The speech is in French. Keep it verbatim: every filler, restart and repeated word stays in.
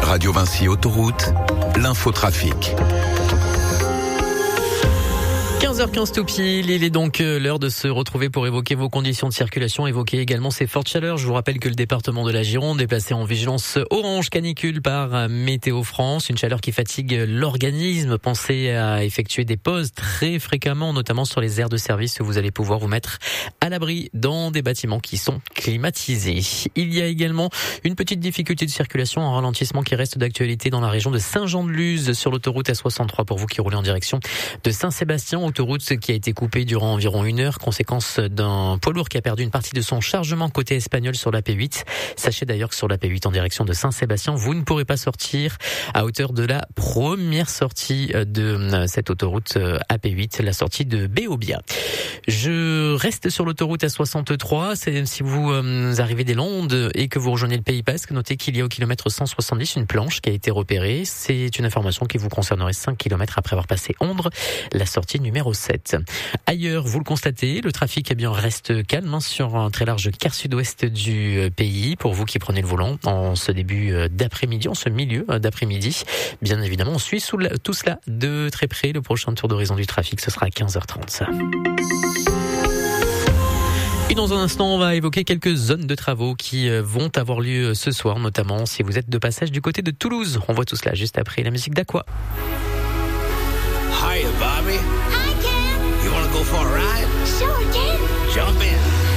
Radio Vinci Autoroute, l'infotrafic. quinze heures quinze tout pile, il est donc l'heure de se retrouver pour évoquer vos conditions de circulation, évoquer également ces fortes chaleurs. Je vous rappelle que le département de la Gironde est placé en vigilance orange canicule par Météo France, une chaleur qui fatigue l'organisme. Pensez à effectuer des pauses très fréquemment, notamment sur les aires de service où vous allez pouvoir vous mettre à l'abri dans des bâtiments qui sont climatisés. Il y a également une petite difficulté de circulation, un ralentissement qui reste d'actualité dans la région de Saint-Jean-de-Luz sur l'autoroute A soixante-trois pour vous qui roulez en direction de Saint-Sébastien. Autoroute qui a été coupée durant environ une heure, conséquence d'un poids lourd qui a perdu une partie de son chargement côté espagnol sur la P huit. Sachez d'ailleurs que sur la P huit en direction de Saint-Sébastien, vous ne pourrez pas sortir à hauteur de la première sortie de cette autoroute A P huit, la sortie de Béobia. Je reste sur l'autoroute A soixante-trois. C'est, si vous euh, arrivez des Landes et que vous rejoignez le Pays Basque, notez qu'il y a au kilomètre cent soixante-dix une planche qui a été repérée. C'est une information qui vous concernerait cinq kilomètres après avoir passé Ondres, la sortie numéro sept. Ailleurs, vous le constatez, le trafic eh bien, reste calme hein, sur un très large quart sud-ouest du pays. Pour vous qui prenez le volant en ce début d'après-midi, en ce milieu d'après-midi, bien évidemment, on suit sous la, tout cela de très près. Le prochain tour d'horizon du trafic, ce sera à quinze heures trente. Et dans un instant, on va évoquer quelques zones de travaux qui vont avoir lieu ce soir, notamment si vous êtes de passage du côté de Toulouse. On voit tout cela juste après la musique d'Aqua. Hiya, Bobby. Hi, Ken. You want to go for a ride? Sure, Ken. Jump in.